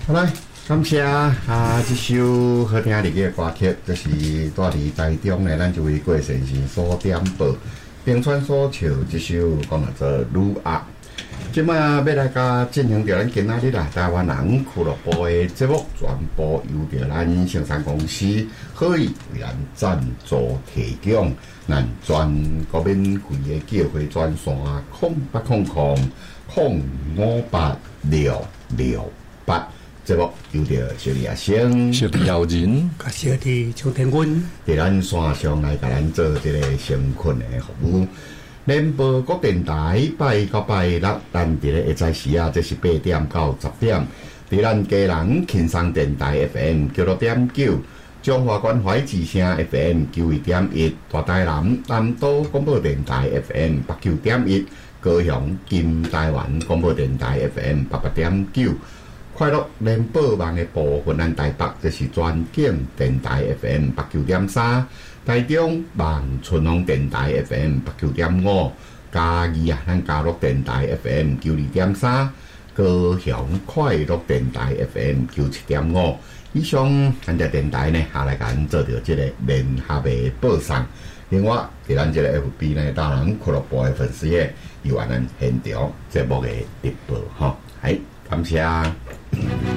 好来，感谢这首好听的歌曲，就是住伫台中的咱这位郭先生所点播，并传所唱这首讲做《女压》。即摆要来甲进行着咱今仔日台湾人俱乐部的节目，全部由着咱生产公司可以为咱赞助提供。咱全国免费的叫货专线0800-058-668。节目由着小李阿星、 小李耀仁、 甲小李邱天军， 伫咱线上来甲咱做这个成群的服务。联播各电台拜到拜六，咱伫咧下早时这是8点到10点，伫咱家人轻松电台 FM 96.9。中华关怀之声 FM 91.1，大台南南都广播电台 FM 89.1，高雄金台湾广播电台 FM 88.9，快乐联播网的部分，咱台北这是全景电台 FM 89.3，台中望春风电台 FM 89.5，嘉义咱嘉乐电台 FM 92.3，高雄快乐电台 FM 97.5。以上咱只电台呢，下来甲咱做着即个联合的播送。另外，伫咱即个 FB 呢，大人俱乐部的粉丝页，有咱现场节目的直播吼，系感谢。